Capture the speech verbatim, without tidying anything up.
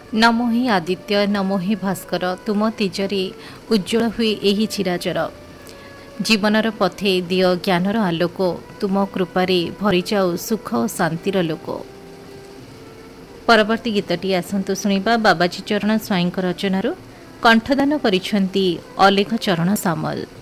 नमो हि आदित्य नमो हि भास्कर तुम तेजरे उज्ज्वल हुए एही चिराचर जीवनर पथे दिय ज्ञानर आलोक तुम कृपारे भरी जाऊ सुख और शांतिर लोक। परवर्ती गीतटी आसतु शुणा बाबाजी चरण स्वाईं रचनार कंठदान करिसेंती अलेख चरण सामल।